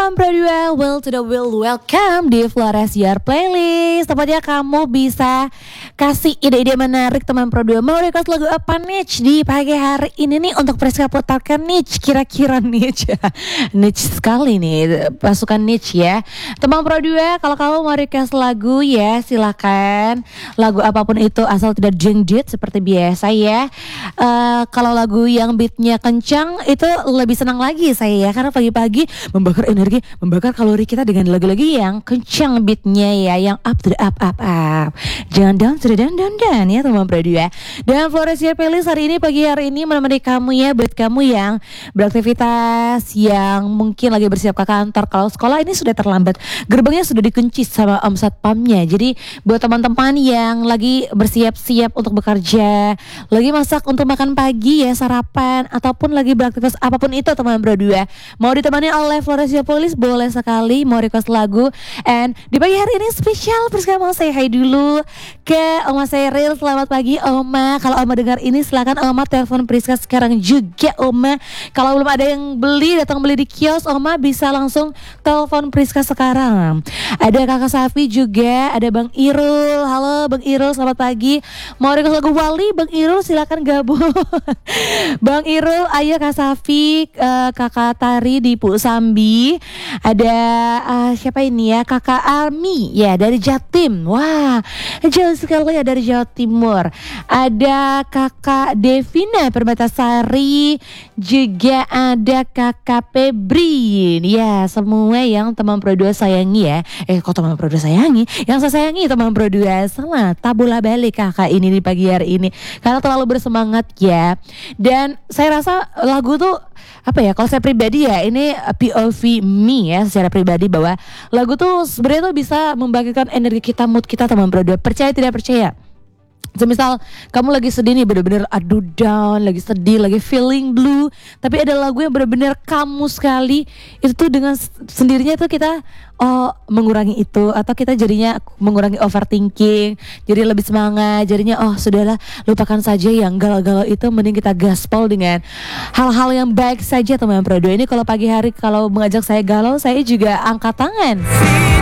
teman Pro 2, well to the will, welcome di Flores Your Playlist. Tepatnya kamu bisa kasih ide-ide menarik teman Pro 2. Mau request lagu apa niche di pagi hari ini nih untuk Priska putarkan niche. Kira-kira niche niche sekali nih pasukan niche ya. Teman Pro 2, kalau kamu mau request lagu ya silakan. Lagu apapun itu asal tidak jengjet seperti biasa ya. Kalau lagu yang beatnya kencang itu lebih senang lagi saya ya, karena pagi-pagi membakar energi, membakar kalori kita dengan lagu-lagu yang kencang beatnya ya, yang up to the up. Jangan down to the down ya teman Pro 2. Dan Flores Your Playlist hari ini pagi hari ini menemani kamu ya, buat kamu yang beraktivitas, yang mungkin lagi bersiap ke kantor. Kalau sekolah ini sudah terlambat, gerbangnya sudah dikunci sama Om Satpamnya. Jadi buat teman-teman yang lagi bersiap-siap untuk bekerja, lagi masak untuk makan pagi ya, sarapan, ataupun lagi beraktivitas apapun itu teman Pro 2, mau ditemani oleh Flores Your Playlist, boleh sekali mau request lagu. And di pagi hari ini spesial Priska mau say hi dulu ke Oma Seril. Selamat pagi Oma. Kalau Oma dengar ini silakan Oma telepon Priska sekarang juga Oma. Kalau belum ada yang beli, datang beli di kios, Oma bisa langsung telepon Priska sekarang. Ada Kakak Safi juga, ada Bang Irul. Halo Bang Irul, selamat pagi. Mau request lagu Wali, Bang Irul silakan gabung. Bang Irul, ayo Kak Safi, Kakak Tari di Pusambi. Ada siapa ini ya, Kakak Army ya dari Jatim. Wah, jauh sekali ya dari Jawa Timur. Ada Kakak Devina Perbatasari, juga ada Kakak Febri. Ya, semua yang teman Pro 2 sayangi ya. Kok teman Pro 2 sayangi? Yang saya sayangi teman Pro 2. Selamat tabula balik kakak ini di pagi hari ini, karena terlalu bersemangat ya. Dan saya rasa lagu tuh apa ya, kalau saya pribadi ya, ini POV me ya secara pribadi, bahwa lagu tuh sebenarnya tuh bisa membagikan energi kita, mood kita teman Pro 2. Percaya tidak percaya, semisal kamu lagi sedih nih, bener-bener aduh down, lagi sedih, lagi feeling blue, tapi ada lagu yang bener-bener kamu sekali, itu tuh dengan sendirinya tuh kita mengurangi itu, atau kita jadinya mengurangi overthinking, jadi lebih semangat, jadinya sudahlah, lupakan saja yang galau-galau itu, mending kita gaspol dengan hal-hal yang baik saja teman Pro 2. Ini kalau pagi hari kalau mengajak saya galau, saya juga angkat tangan.